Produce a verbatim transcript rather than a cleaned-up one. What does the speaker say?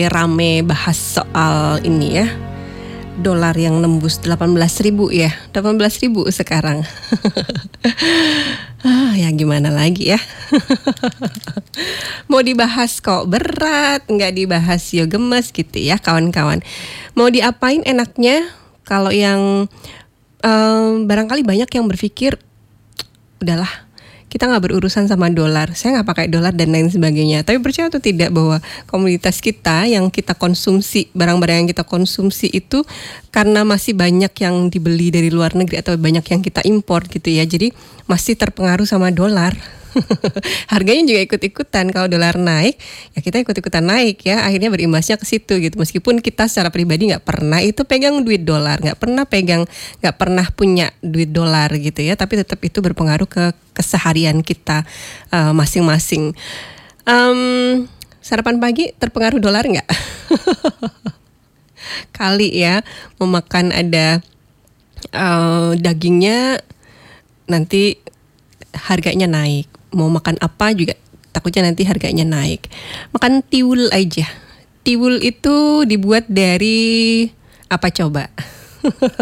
Rame bahas soal ini ya, dolar yang nembus delapan belas ribu ya, delapan belas ribu sekarang. Ah, ya gimana lagi ya. Mau dibahas kok berat, nggak dibahas yo gemes gitu ya kawan-kawan. Mau diapain enaknya kalau yang um, barangkali banyak yang berpikir, udahlah kita nggak berurusan sama dolar, saya nggak pakai dolar dan lain sebagainya. Tapi percaya atau tidak bahwa komunitas kita yang kita konsumsi, barang-barang yang kita konsumsi itu karena masih banyak yang dibeli dari luar negeri atau banyak yang kita impor gitu ya, jadi masih terpengaruh sama dolar. Harganya juga ikut-ikutan. Kalau dolar naik, ya kita ikut-ikutan naik ya. Akhirnya berimbasnya ke situ gitu. Meskipun kita secara pribadi nggak pernah itu pegang duit dolar, nggak pernah pegang, nggak pernah punya duit dolar gitu ya. Tapi tetap itu berpengaruh ke keseharian kita uh, masing-masing. Um, sarapan pagi terpengaruh dolar nggak? Kali ya, mau makan ada uh, dagingnya, nanti harganya naik. Mau makan apa juga takutnya nanti harganya naik. Makan tiwul aja. Tiwul itu dibuat dari apa coba?